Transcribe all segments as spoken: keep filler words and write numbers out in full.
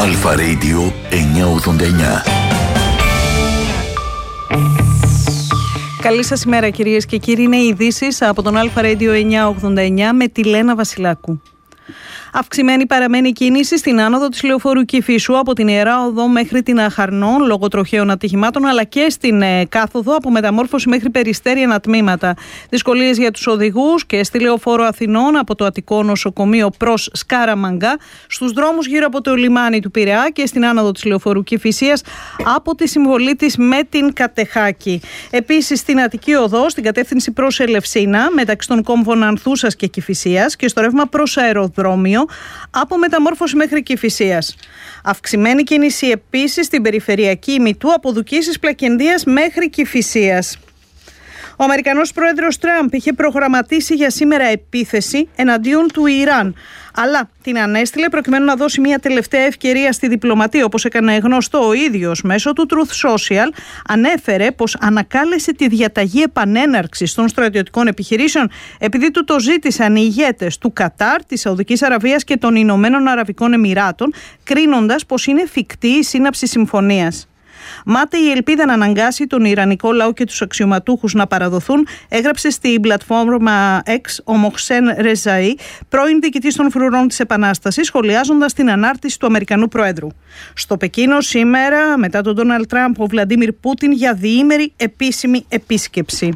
Αλφα Radio εννιακόσια ογδόντα εννιά. Καλή σας ημέρα κυρίες και κύριοι, είναι οι ειδήσεις από τον Αλφα Radio εννιακόσια ογδόντα εννιά με τη Λένα Βασιλάκου. Αυξημένη παραμένει η κίνηση στην άνοδο της Λεωφόρου Κηφισού από την Ιερά Οδό μέχρι την Αχαρνό λόγω τροχαίων ατυχημάτων, αλλά και στην ε, κάθοδο από Μεταμόρφωση μέχρι Περιστέρη ανατμήματα. Δυσκολίες για τους οδηγούς και στη Λεωφόρο Αθηνών από το Αττικό Νοσοκομείο προς Σκάραμαγκα, στους δρόμους γύρω από το λιμάνι του Πειραιά και στην άνοδο της Λεωφόρου Κηφισίας από τη συμβολή της με την Κατεχάκη. Επίσης στην Αττική Οδό, στην κατεύθυνση προς Ελευσίνα, μεταξύ των κόμβων Ανθούσας και Κηφισίας και στο ρεύμα προς αεροδρόμιο από Μεταμόρφωση μέχρι Κηφισίας. Αυξημένη κίνηση επίσης στην περιφερειακή ημιτού από Δουκίσης Πλακεντίας μέχρι Κηφισίας. Ο Αμερικανός πρόεδρος Τραμπ είχε προγραμματίσει για σήμερα επίθεση εναντίον του Ιράν, αλλά την ανέστειλε προκειμένου να δώσει μια τελευταία ευκαιρία στη διπλωματία, όπως έκανε γνωστό ο ίδιος μέσω του Truth Social. Ανέφερε πως ανακάλεσε τη διαταγή επανέναρξης των στρατιωτικών επιχειρήσεων επειδή του το ζήτησαν οι ηγέτες του Κατάρ, της Σαουδικής Αραβίας και των Ηνωμένων Αραβικών Εμιράτων, κρίνοντας πως είναι εφικτή η σύναψη συμφωνίας. Μάται η ελπίδα να αναγκάσει τον Ιρανικό λαό και τους αξιωματούχους να παραδοθούν, έγραψε στη πλατφόρμα X ο Μοχσέν Ρεζαΐ, πρώην διοικητής των φρουρών της Επανάστασης, σχολιάζοντας την ανάρτηση του Αμερικανού Προέδρου. Στο Πεκίνο σήμερα, μετά τον Ντόναλντ Τραμπ, ο Βλαντίμιρ Πούτιν για διήμερη επίσημη επίσκεψη.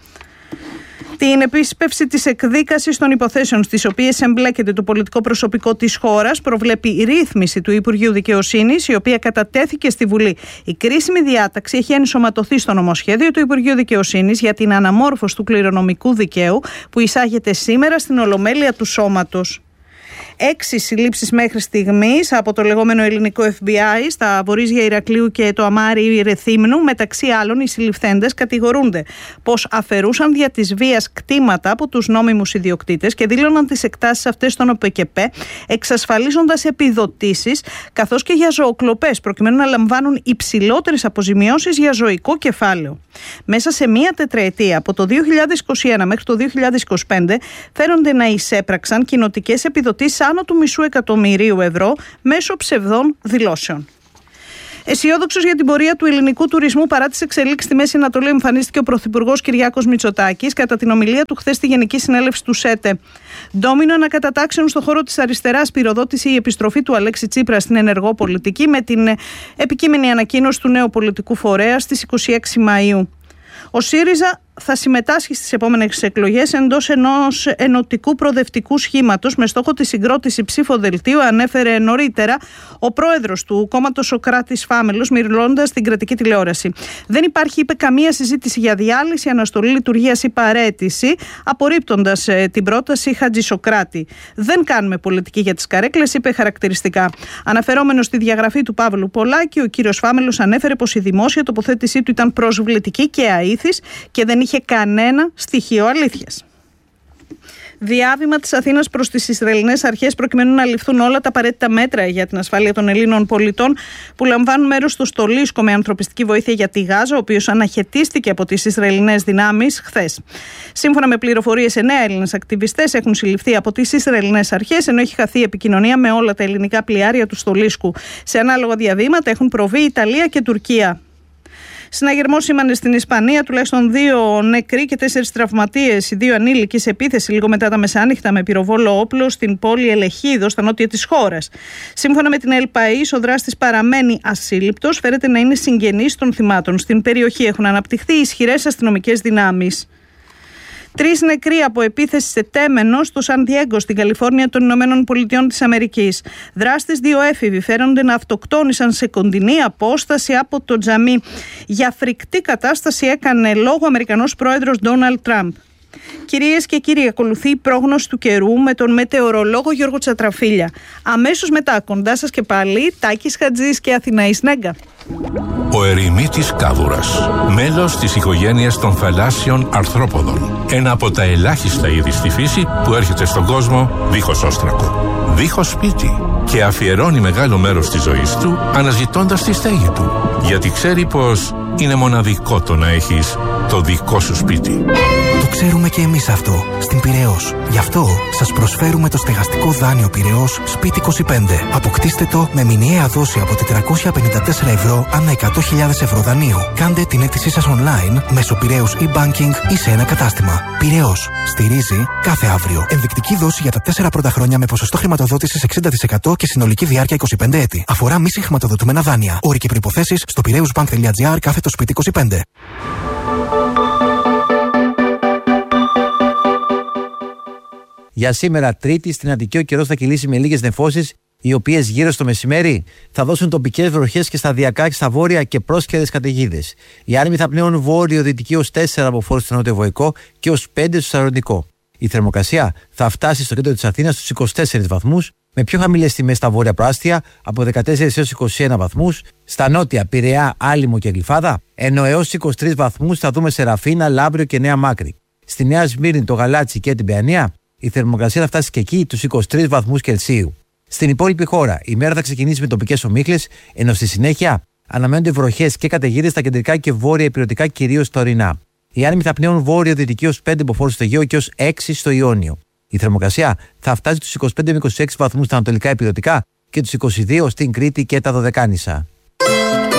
Την επίσπευση της εκδίκασης των υποθέσεων στις οποίες εμπλέκεται το πολιτικό προσωπικό της χώρας προβλέπει ρύθμιση του Υπουργείου Δικαιοσύνης, η οποία κατατέθηκε στη Βουλή. Η κρίσιμη διάταξη έχει ενσωματωθεί στο νομοσχέδιο του Υπουργείου Δικαιοσύνης για την αναμόρφωση του κληρονομικού δικαίου που εισάγεται σήμερα στην Ολομέλεια του Σώματος. Έξι συλλήψεις μέχρι στιγμής από το λεγόμενο ελληνικό εφ μπι άι στα Βορίζια Ηρακλείου και το Αμάρι Ρεθύμνου. Μεταξύ άλλων, οι συλληφθέντες κατηγορούνται πως αφαιρούσαν δια της βίας κτήματα από τους νόμιμους ιδιοκτήτες και δήλωναν τις εκτάσεις αυτές στον ΟΠΕΚΕΠΕ, εξασφαλίζοντας επιδοτήσεις καθώς και για ζωοκλοπές, προκειμένου να λαμβάνουν υψηλότερες αποζημιώσεις για ζωικό κεφάλαιο. Μέσα σε μία τετραετία, από το δύο χιλιάδες είκοσι ένα μέχρι το δύο χιλιάδες είκοσι πέντε, φέρονται να εισέπραξαν κοινοτικές επιδοτήσεις άνω του μισού εκατομμυρίου ευρώ μέσω ψευδών δηλώσεων. Αισιόδοξος για την πορεία του ελληνικού τουρισμού παρά τις εξελίξεις στη Μέση Ανατολή, εμφανίστηκε ο Πρωθυπουργός Κυριάκος Μητσοτάκης κατά την ομιλία του χθες στη Γενική Συνέλευση του ΣΕΤΕ. Ντόμινο ανακατατάξεων στον χώρο της αριστεράς πυροδότησε η επιστροφή του Αλέξη Τσίπρα στην ενεργό πολιτική με την επικείμενη ανακοίνωση του νέου πολιτικού φορέα στις είκοσι έξι Μαΐου. Ο ΣΥΡΙΖΑ θα συμμετάσχει στις επόμενες εκλογές εντός ενός ενωτικού προοδευτικού σχήματος με στόχο τη συγκρότηση ψηφοδελτίου, ανέφερε νωρίτερα ο πρόεδρος του κόμματος Σωκράτης Φάμελος, μιλώντας στην κρατική τηλεόραση. Δεν υπάρχει, είπε, καμία συζήτηση για διάλυση, αναστολή λειτουργίας ή παραίτηση, απορρίπτοντας ε, την πρόταση Χατζησοκράτη. Δεν κάνουμε πολιτική για τις καρέκλες, είπε χαρακτηριστικά. Αναφερόμενος στη διαγραφή του Παύλου Πολάκη, ο κύριος Φάμελος ανέφερε πως η δημόσια τοποθέτησή του ήταν προσβλητική και αήθης και δεν είχε κανένα στοιχείο αλήθειας. Διάβημα της Αθήνας προς τις Ισραηλινές αρχές προκειμένου να ληφθούν όλα τα απαραίτητα μέτρα για την ασφάλεια των Ελλήνων πολιτών που λαμβάνουν μέρος στο στολίσκο με ανθρωπιστική βοήθεια για τη Γάζα, ο οποίος αναχαιτίστηκε από τις Ισραηλινές δυνάμεις χθες. Σύμφωνα με πληροφορίες, εννέα Έλληνες ακτιβιστές έχουν συλληφθεί από τις Ισραηλινές αρχές, ενώ έχει χαθεί επικοινωνία με όλα τα ελληνικά πλοιάρια του στολίσκου. Σε ανάλογα διαβήματα έχουν προβεί η Ιταλία και Τουρκία. Συναγερμός σήμανε στην Ισπανία, τουλάχιστον δύο νεκροί και τέσσερις τραυματίες, οι δύο ανήλικοι σε επίθεση λίγο μετά τα μεσάνυχτα με πυροβόλο όπλο στην πόλη Ελεχίδο, στα νότια της χώρας. Σύμφωνα με την El País, ο δράστης παραμένει ασύλληπτος, φέρεται να είναι συγγενής των θυμάτων. Στην περιοχή έχουν αναπτυχθεί ισχυρές αστυνομικές δυνάμεις. Τρεις νεκροί από επίθεση σε τέμενο στο Σαν Διέγκο, στην Καλιφόρνια των Ηνωμένων Πολιτειών της Αμερικής. Δράστες δύο έφηβοι φέρονται να αυτοκτόνησαν σε κοντινή απόσταση από το τζαμί. Για φρικτή κατάσταση έκανε λόγο ο Αμερικανός πρόεδρος Ντόναλντ Τραμπ. Κυρίες και κύριοι, ακολουθεί η πρόγνωση του καιρού με τον μετεωρολόγο Γιώργο Τσατραφίλια. Αμέσως μετά, κοντά σας και πάλι, Τάκης Χατζής και Αθηναής Νέγκα. Ο ερημίτης κάβουρας, μέλος της οικογένειας των θαλάσσιων αρθρόποδων. Ένα από τα ελάχιστα είδη στη φύση που έρχεται στον κόσμο δίχως όστρακο, δίχως σπίτι και αφιερώνει μεγάλο μέρος της ζωής του αναζητώντας τη στέγη του. Γιατί ξέρει πως είναι μοναδικό το να έχεις το δικό σου σπίτι. Το ξέρουμε και εμείς αυτό στην Πειραιώς. Γι' αυτό σας προσφέρουμε το στεγαστικό δάνειο Πειραιώς Σπίτι είκοσι πέντε. Αποκτήστε το με μηνιαία δόση από τετρακόσια πενήντα τέσσερα ευρώ ανά εκατό χιλιάδες ευρώ δανείου. Κάντε την αίτησή σας online μέσω Πειραιώς e-banking ή σε ένα κατάστημα. Πειραιώς. Στηρίζει κάθε αύριο. Ενδεικτική δόση για τα τέσσερα πρώτα χρόνια με ποσοστό χρηματοδότησης εξήντα τοις εκατό και συνολική διάρκεια είκοσι πέντε έτη. Αφορά μη συγχρηματοδοτούμενα δάνεια. Όροι και προϋποθέσεις στο πειραιούσbank.gr κάθετο σπίτι είκοσι πέντε. Για σήμερα, Τρίτη, στην Αττική ο καιρός θα κυλήσει με λίγες νεφώσεις, οι οποίες γύρω στο μεσημέρι θα δώσουν τοπικές βροχές και σταδιακά στα βόρεια και πρόσχερες καταιγίδες. Οι άνεμοι θα πνέουν βόρειο-δυτική ως τέσσερα από φόρους στο νότιο-βοϊκό και ως πέντε στο σαροντικό. Η θερμοκρασία θα φτάσει στο κέντρο της Αθήνας στους είκοσι τέσσερις βαθμούς, με πιο χαμηλές τιμές στα βόρεια προάστια από δεκατέσσερα έως είκοσι ένα βαθμούς, στα νότια Πειραιά, Άλυμο και Γλυφάδα, ενώ έως είκοσι τρεις βαθμούς θα δούμε σε Ραφίνα, Λάμπριο και Νέα Μάκρη. Στη Νέα Σμύρνη, το Γαλάτσι και την Παιανία, η θερμοκρασία θα φτάσει και εκεί τους είκοσι τρεις βαθμούς Κελσίου. Στην υπόλοιπη χώρα, η μέρα θα ξεκινήσει με τοπικές ομίχλες, ενώ στη συνέχεια αναμένονται βροχές και καταιγίδες στα κεντρικά και βόρεια υπηρετικά, κυρίως στα ορεινά. Οι άνεμοι θα πνέουν βόρειο-δυτική ως πέντε από φόρους στο Αιγαίο και ως έξι στο Ιόνιο. Η θερμοκρασία θα φτάσει τους είκοσι πέντε με είκοσι έξι βαθμούς στα ανατολικά υπηρετικά και τους είκοσι δύο στην Κρήτη και τα Δωδεκάνησα.